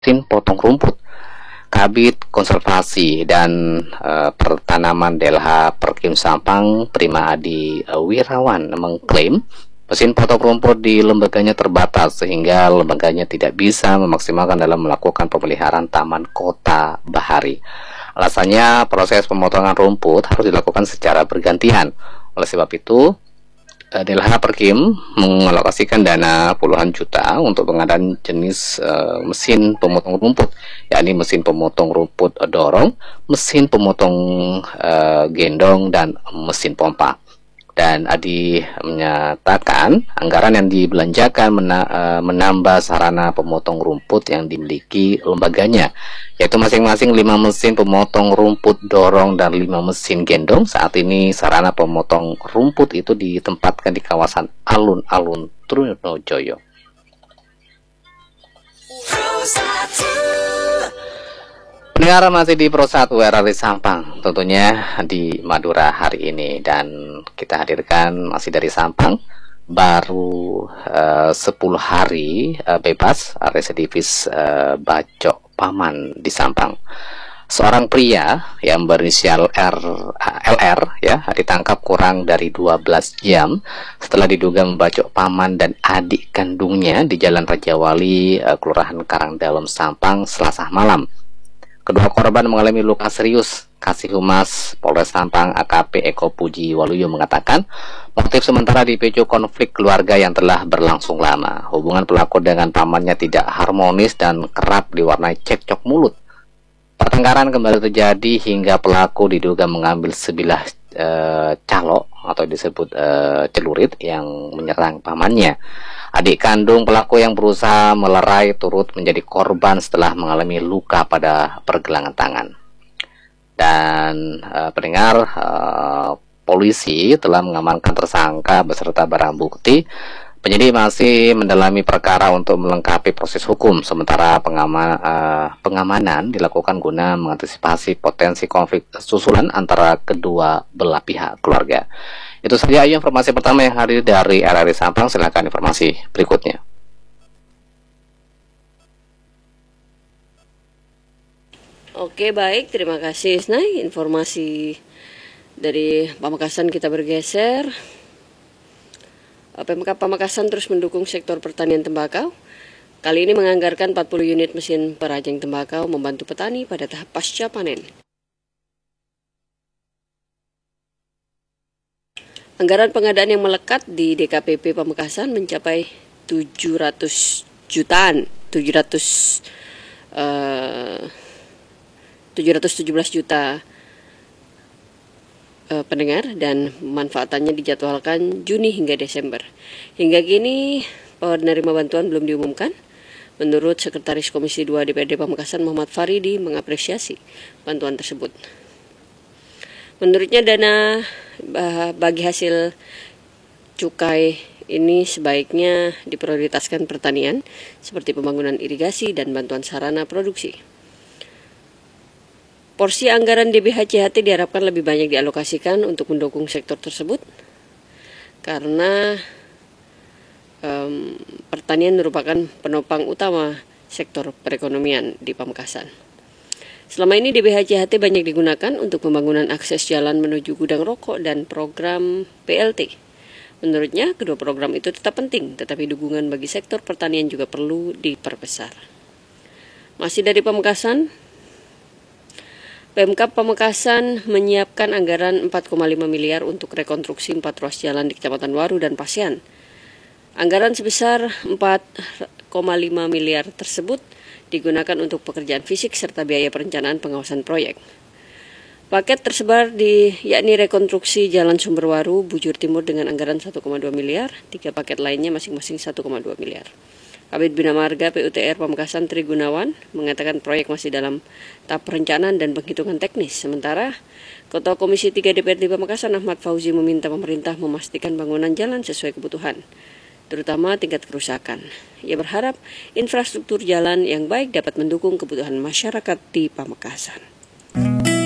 mesin potong rumput. Kabid Konservasi dan Pertanaman DLH Perkim Sampang Prima Adi Wirawan mengklaim mesin potong rumput di lembaganya terbatas sehingga lembaganya tidak bisa memaksimalkan dalam melakukan pemeliharaan Taman Kota Bahari. Alasannya proses pemotongan rumput harus dilakukan secara bergantian. Oleh sebab itu, DLH Perkim mengalokasikan dana puluhan juta untuk pengadaan jenis mesin pemotong rumput, yakni mesin pemotong rumput dorong, mesin pemotong gendong, dan mesin pompa. Dan Adi menyatakan anggaran yang dibelanjakan menambah sarana pemotong rumput yang dimiliki lembaganya, yaitu masing-masing 5 mesin pemotong rumput dorong dan 5 mesin gendong. Saat ini sarana pemotong rumput itu ditempatkan di kawasan alun-alun Trunojoyo. Pendengar masih di Pro 1 RRI Sampang, tentunya di Madura hari ini, dan kita hadirkan masih dari Sampang. Baru 10 hari bebas residivis Bacok Paman di Sampang. Seorang pria yang berinisial LR ya ditangkap kurang dari 12 jam setelah diduga membacok paman dan adik kandungnya di Jalan Raja Wali, Kelurahan Karangdalam, Sampang, Selasa malam. Kedua korban mengalami luka serius. Kasih Humas Polres Sampang AKP Eko Puji Waluyo mengatakan motif sementara dipicu konflik keluarga yang telah berlangsung lama. Hubungan pelaku dengan pamannya tidak harmonis dan kerap diwarnai cekcok mulut. Pertengkaran kembali terjadi hingga pelaku diduga mengambil sebilah calok atau disebut celurit yang menyerang pamannya. Adik kandung pelaku yang berusaha melerai turut menjadi korban setelah mengalami luka pada pergelangan tangan. Dan pendengar, polisi telah mengamankan tersangka beserta barang bukti. Penyidik masih mendalami perkara untuk melengkapi proses hukum, sementara pengamanan dilakukan guna mengantisipasi potensi konflik susulan antara kedua belah pihak keluarga. Itu saja informasi pertama yang hadir dari RRI Sampang. Silakan informasi berikutnya. Oke, baik, terima kasih Isnai. Informasi dari Pamekasan kita bergeser. PMK Pamekasan terus mendukung sektor pertanian tembakau. Kali ini menganggarkan 40 unit mesin perajang tembakau membantu petani pada tahap pasca panen. Anggaran pengadaan yang melekat di DKPP Pamekasan mencapai 700 jutaan, 717 juta pendengar, dan manfaatannya dijadwalkan Juni hingga Desember. Hingga kini penerima bantuan belum diumumkan. Menurut Sekretaris Komisi 2 DPRD Pamekasan Muhammad Faridi mengapresiasi bantuan tersebut. Menurutnya dana bagi hasil cukai ini sebaiknya diprioritaskan pertanian seperti pembangunan irigasi dan bantuan sarana produksi. Porsi anggaran DBHCHT diharapkan lebih banyak dialokasikan untuk mendukung sektor tersebut karena pertanian merupakan penopang utama sektor perekonomian di Pamekasan. Selama ini DBHCHT banyak digunakan untuk pembangunan akses jalan menuju gudang rokok dan program PLT. Menurutnya, kedua program itu tetap penting, tetapi dukungan bagi sektor pertanian juga perlu diperbesar. Masih dari Pamekasan, Pemkab Pamekasan menyiapkan anggaran 4,5 miliar untuk rekonstruksi 4 ruas jalan di Kecamatan Waru dan Pasian. Anggaran sebesar 4,5 miliar tersebut digunakan untuk pekerjaan fisik serta biaya perencanaan pengawasan proyek. Paket tersebar yakni rekonstruksi Jalan Sumberwaru, Bujur Timur dengan anggaran 1,2 miliar, 3 paket lainnya masing-masing 1,2 miliar. Kabid Bina Marga PUTR Pamekasan Tri Gunawan mengatakan proyek masih dalam tahap perencanaan dan penghitungan teknis. Sementara Ketua Komisi 3 DPRD Pamekasan Ahmad Fauzi meminta pemerintah memastikan bangunan jalan sesuai kebutuhan, terutama tingkat kerusakan. Ia berharap infrastruktur jalan yang baik dapat mendukung kebutuhan masyarakat di Pamekasan.